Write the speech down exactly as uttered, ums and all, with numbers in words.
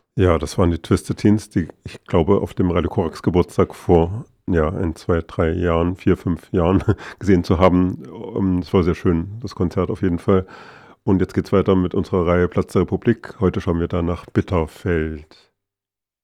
Ja, das waren die Twisted Teens, die ich glaube, auf dem Radio Korax Geburtstag vor, ja, ein, zwei, drei Jahren, vier, fünf Jahren gesehen zu haben. Ähm, es war sehr schön, das Konzert auf jeden Fall. Und jetzt geht's weiter mit unserer Reihe Platz der Republik. Heute schauen wir da nach Bitterfeld.